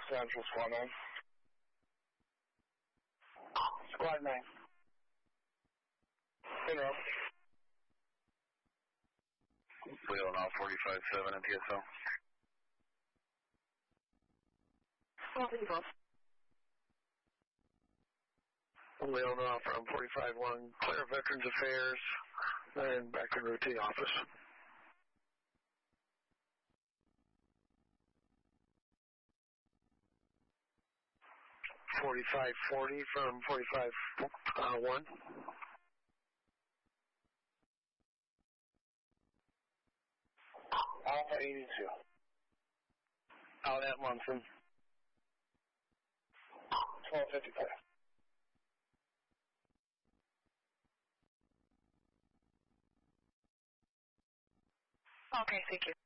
Central Squad 9. Squad 9. Interrupt. Leo now 45-7 NTSL. Leo now from 45-1, clear Veterans Affairs, and back to routine office. 45-40 from 45-1. Alpha 82. Out at Munson. 1255. Okay, thank you.